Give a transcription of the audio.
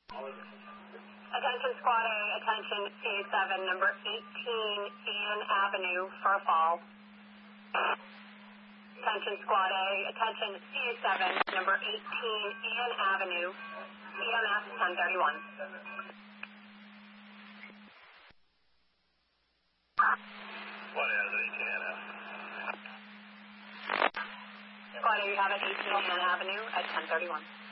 Attention Squad A, attention A7, number 18 Ann Avenue for a fall. Attention Squad A, attention A7, number 18 Ann Avenue, EMS 1031. What is 18 NF? Squad A, you have it 18 Ann Avenue at 1031.